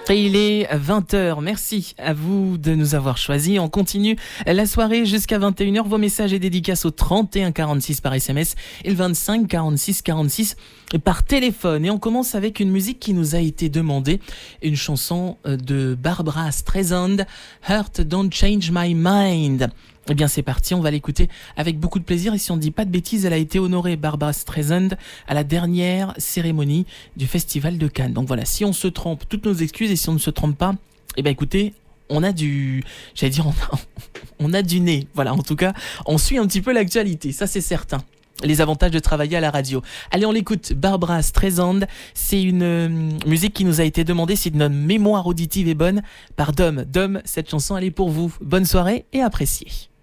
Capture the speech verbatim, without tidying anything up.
Et il est vingt heures. Merci à vous de nous avoir choisis. On continue la soirée jusqu'à vingt et une heures. Vos messages et dédicaces au trente et un quarante-six par S M S et le vingt-cinq quarante-six quarante-six par téléphone. Et on commence avec une musique qui nous a été demandée. Une chanson de Barbra Streisand, Heart Don't Change My Mind. Eh bien c'est parti, on va l'écouter avec beaucoup de plaisir et si on ne dit pas de bêtises, elle a été honorée, Barbra Streisand, à la dernière cérémonie du Festival de Cannes. Donc voilà, si on se trompe, toutes nos excuses et si on ne se trompe pas, eh bien écoutez, on a du... J'allais dire, on a, on a du nez. Voilà, en tout cas, on suit un petit peu l'actualité, ça c'est certain. Les avantages de travailler à la radio. Allez, on l'écoute, Barbra Streisand. C'est une euh, musique qui nous a été demandée, si notre mémoire auditive est bonne, par Dom. Dom, cette chanson, elle est pour vous. Bonne soirée et appréciez.